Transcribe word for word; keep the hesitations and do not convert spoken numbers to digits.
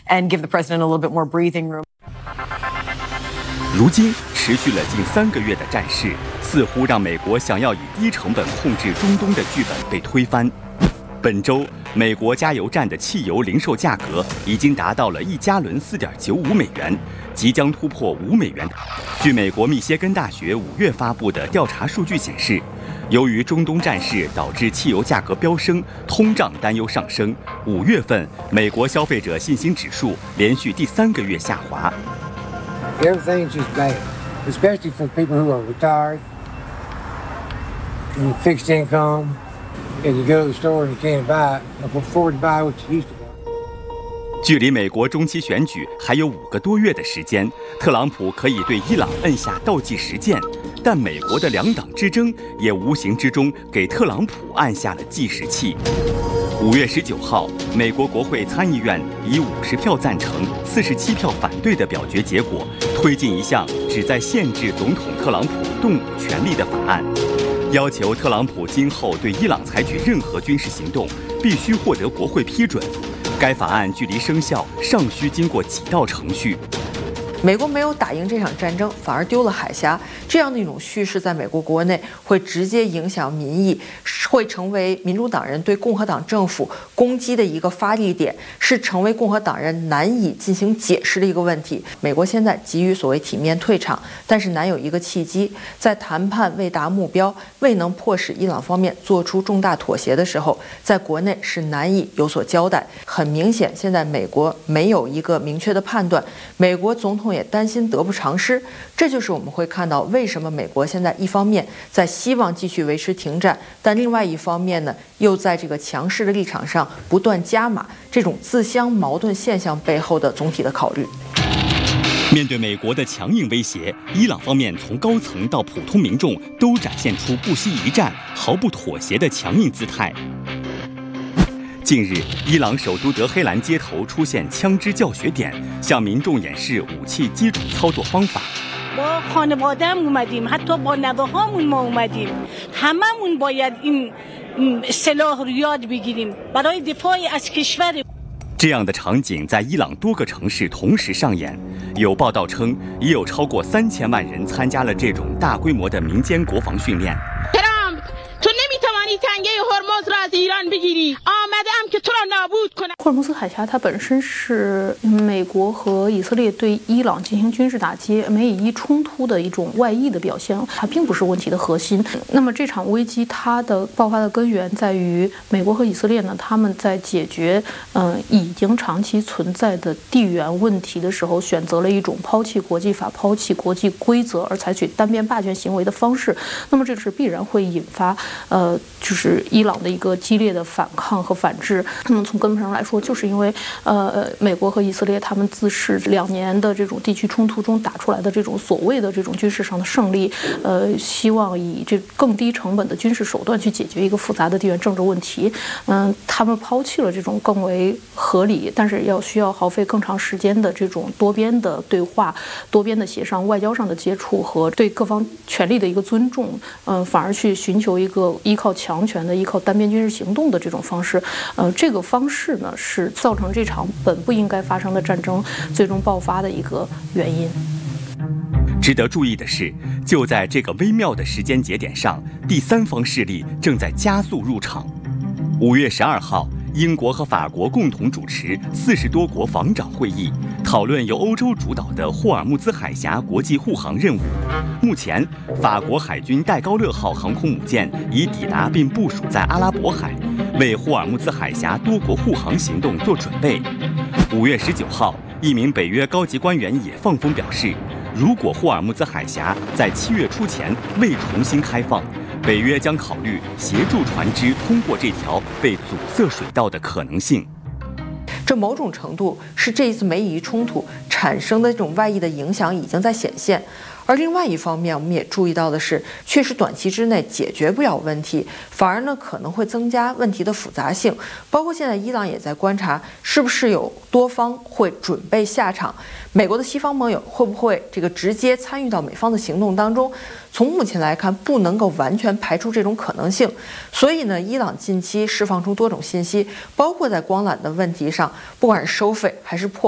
and give the president a little bit more breathing room. 如今持续了近三个月的战事，似乎让美国想要以低成本控制中东的剧本被推翻。本周，美国加油站的汽油零售价格已经达到了一加仑 四点九五美元，即将突破五美元。据美国密歇根大学五月发布的调查数据显示，由于中东战事导致汽油价格飙升，通胀担忧上升，五月份美国消费者信心指数连续第三个月下滑。 Everything's just bad, especially for people who are retired and fixed income, and you go to the store and you can't buy, afford to buy what you used to buy. 距离美国中期选举还有五个多月的时间，特朗普可以对伊朗摁下倒计时键，但美国的两党之争也无形之中给特朗普按下了计时器。五月十九号，美国国会参议院以五十票赞成、四十七票反对的表决结果，推进一项旨在限制总统特朗普动武权利的法案，要求特朗普今后对伊朗采取任何军事行动，必须获得国会批准。该法案距离生效尚需经过几道程序。 美国没有打赢这场战争，反而丢了海峡，这样的一种叙事在美国国内会直接影响民意，会成为民主党人对共和党政府攻击的一个发力点，是成为共和党人难以进行解释的一个问题。美国现在急于所谓体面退场，但是难有一个契机，在谈判未达目标、未能迫使伊朗方面做出重大妥协的时候，在国内是难以有所交代。很明显，现在美国没有一个明确的判断，美国总统也担心得不偿失，这就是我们会看到为什么美国现在一方面在希望继续维持停战，但另外一方面呢，又在这个强势的立场上不断加码，这种自相矛盾现象背后的总体的考虑。 面对美国的强硬威胁，伊朗方面从高层到普通民众都展现出不惜一战、毫不妥协的强硬姿态。近日，伊朗首都德黑兰街头出现枪支教学点，向民众演示武器基础操作方法。 با خانواده‌ام اومدیم حتی با نوه‌هامون ما اومدیم هممون باید این سلاح رو یاد بگیریم برای دفاع از کشور。 这样的场景在伊朗多个城市同时上演。有报道称，已有超过三千万人参加了这种大规模的民间国防训练。 霍尔木兹海峡它本身是美国和以色列对伊朗进行军事打击、美以伊冲突的一种外溢的表现，它并不是问题的核心。那么这场危机它的爆发的根源在于美国和以色列呢，他们在解决嗯、呃、已经长期存在的地缘问题的时候，选择了一种抛弃国际法、抛弃国际规则而采取单边霸权行为的方式。那么这是必然会引发呃就是伊朗的一个激烈的反抗和反制。那么从根本上来说，就是因为呃美国和以色列他们自是两年的这种地区冲突中打出来的这种所谓的这种军事上的胜利，呃希望以这更低成本的军事手段去解决一个复杂的地缘政治问题。嗯、呃，他们抛弃了这种更为合理，但是要需要耗费更长时间的这种多边的对话、多边的协商、外交上的接触和对各方权力的一个尊重，嗯、呃，反而去寻求一个依靠强权的、依靠单边军事行动的这种方式。呃，这个方式呢，是造成这场本不应该发生的战争最终爆发的一个原因。 值得注意的是，就在这个微妙的时间节点上，第三方势力正在加速入场。五月十二号，英国和法国共同主持四十多国防长会议，讨论由欧洲主导的霍尔木兹海峡国际护航任务。目前，法国海军戴高乐号航空母舰已抵达并部署在阿拉伯海，为霍尔木兹海峡多国护航行动做准备。五月十九号，一名北约高级官员也放风表示，如果霍尔木兹海峡在七月初前未重新开放，北约将考虑协助船只通过这条被阻塞水道的可能性。 这某种程度是这一次美以伊冲突产生的这种外溢的影响已经在显现。而另外一方面，我们也注意到的是，确实短期之内解决不了问题，反而呢可能会增加问题的复杂性。包括现在伊朗也在观察，是不是有多方会准备下场，美国的西方盟友会不会这个直接参与到美方的行动当中。从目前来看，不能够完全排除这种可能性。所以呢，伊朗近期释放出多种信息，包括在光缆的问题上，不管是收费还是破